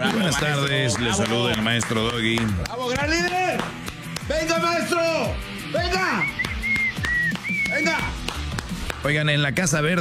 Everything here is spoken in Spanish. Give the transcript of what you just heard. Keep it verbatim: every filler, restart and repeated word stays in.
Bravo, Buenas maestro, tardes, les bravo. saluda el maestro Doggy. ¡Bravo, gran líder! ¡Venga, maestro! ¡Venga! ¡Venga! Oigan, en la Casa Verde